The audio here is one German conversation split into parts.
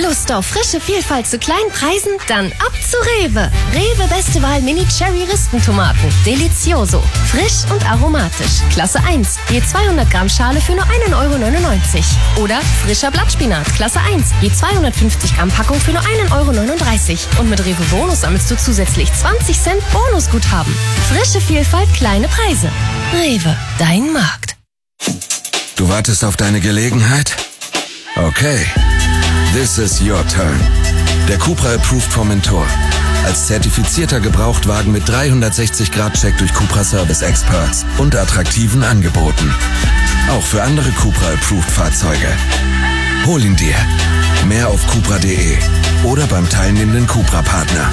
Lust auf frische Vielfalt zu kleinen Preisen? Dann ab zu Rewe. Rewe Beste Wahl Mini Cherry Rispentomaten. Delicioso. Frisch und aromatisch. Klasse 1. Je 200 Gramm Schale für nur 1,99 €. Oder frischer Blattspinat. Klasse 1. Je 250 Gramm Packung für nur 1,39 €. Und mit Rewe Bonus sammelst du zusätzlich 20 Cent Bonusguthaben. Frische Vielfalt, kleine Preise. Rewe, dein Markt. Du wartest auf deine Gelegenheit? Okay. This is your turn. Der Cupra Approved Formentor. Als zertifizierter Gebrauchtwagen mit 360-Grad-Check durch Cupra Service Experts und attraktiven Angeboten. Auch für andere Cupra Approved Fahrzeuge. Hol ihn dir. Mehr auf cupra.de oder beim teilnehmenden Cupra-Partner.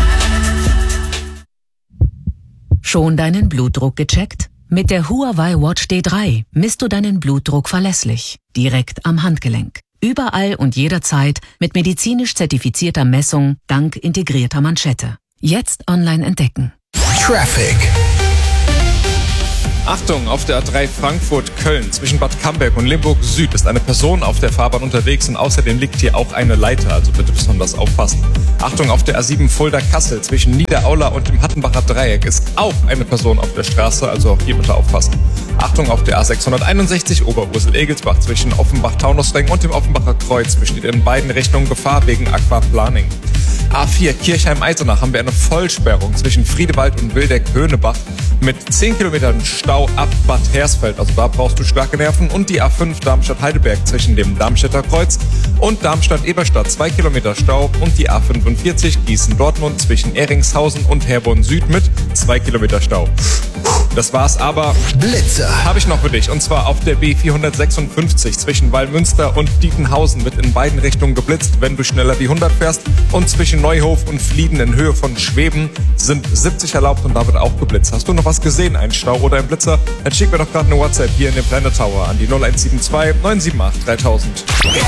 Schon deinen Blutdruck gecheckt? Mit der Huawei Watch D3 misst du deinen Blutdruck verlässlich, direkt am Handgelenk. Überall und jederzeit mit medizinisch zertifizierter Messung dank integrierter Manschette. Jetzt online entdecken. Traffic. Achtung, auf der A3 Frankfurt-Köln zwischen Bad Camberg und Limburg Süd ist eine Person auf der Fahrbahn unterwegs und außerdem liegt hier auch eine Leiter, also bitte besonders aufpassen. Achtung, auf der A7 Fulda-Kassel zwischen Niederaula und dem Hattenbacher Dreieck ist auch eine Person auf der Straße, also auch hier bitte aufpassen. Achtung, auf der A661 Oberursel-Egelsbach zwischen Offenbach-Taunusring und dem Offenbacher Kreuz besteht in beiden Richtungen Gefahr wegen Aquaplaning. A4 Kirchheim-Eisenach haben wir eine Vollsperrung zwischen Friedewald und Wildeck-Höhnebach mit 10 Kilometern Stau ab Bad Hersfeld. Also da brauchst du starke Nerven. Und die A5 Darmstadt-Heidelberg zwischen dem Darmstädter Kreuz und Darmstadt-Eberstadt 2 Kilometer Stau. Und die A45 Gießen-Dortmund zwischen Eringshausen und Herborn Süd mit 2 Kilometer Stau. Das war's, aber Blitzer habe ich noch für dich. Und zwar auf der B456 zwischen Wallmünster und Dietenhausen wird in beiden Richtungen geblitzt, wenn du schneller wie 100 fährst. Und zwischen Neuhof und Flieden in Höhe von Schweben sind 70 erlaubt und da wird auch geblitzt. Hast du noch was gesehen, einen Stau oder einen Blitzer? Dann schick mir doch gerade eine WhatsApp hier in den Planet Tower an die 0172 978 3000.